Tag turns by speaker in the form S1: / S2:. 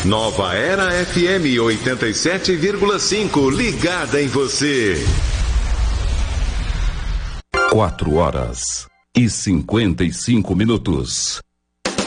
S1: Nova Era FM 87,5, ligada em você.
S2: 4 horas e 55 minutos.